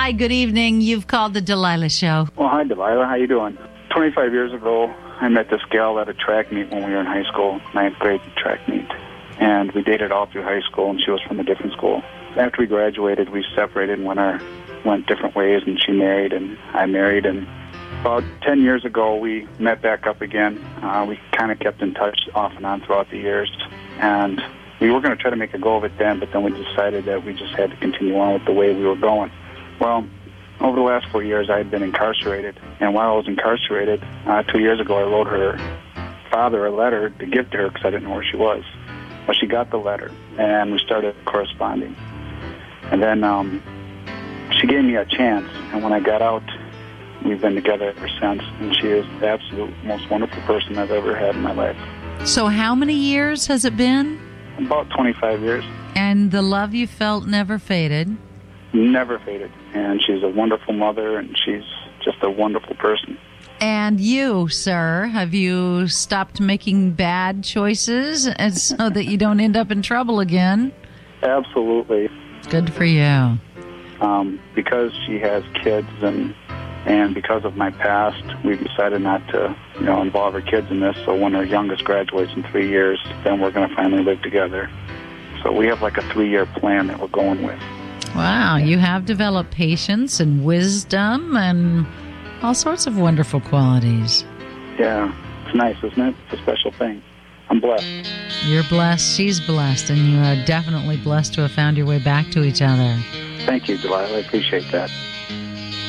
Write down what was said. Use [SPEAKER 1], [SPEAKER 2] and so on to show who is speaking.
[SPEAKER 1] Hi, good evening. You've called the Delilah Show.
[SPEAKER 2] Well, hi, Delilah. How you doing? 25 years ago, I met this gal at a track meet when we were in high school, ninth grade track meet. And we dated all through high school, and she was from a different school. After we graduated, we separated and went different ways, and she married, and I married. And about 10 years ago, we met back up again. We kind of kept in touch off and on throughout the years. And we were going to try to make a go of it then, but then we decided that we just had to continue on with the way we were going. Well, over the last 4 years, I had been incarcerated. And while I was incarcerated, 2 years ago, I wrote her father a letter to give to her because I didn't know where she was. Well, she got the letter, and we started corresponding. And then she gave me a chance, and when I got out, we've been together ever since, and she is the absolute most wonderful person I've ever had in my life.
[SPEAKER 1] So how many years has it been?
[SPEAKER 2] About 25 years.
[SPEAKER 1] And the love you felt never faded?
[SPEAKER 2] Never faded. And she's a wonderful mother, and she's just a wonderful person.
[SPEAKER 1] And you, sir, have you stopped making bad choices and so that you don't end up in trouble again?
[SPEAKER 2] Absolutely.
[SPEAKER 1] Good for you.
[SPEAKER 2] Because she has kids and because of my past, we've decided not to, involve her kids in this. So when her youngest graduates in 3 years, then we're going to finally live together. So we have like a 3-year plan that we're going with.
[SPEAKER 1] Wow, you have developed patience and wisdom and all sorts of wonderful qualities.
[SPEAKER 2] Yeah, it's nice, isn't it? It's a special thing. I'm blessed.
[SPEAKER 1] You're blessed, she's blessed, and you are definitely blessed to have found your way back to each other.
[SPEAKER 2] Thank you, Delilah. I appreciate that.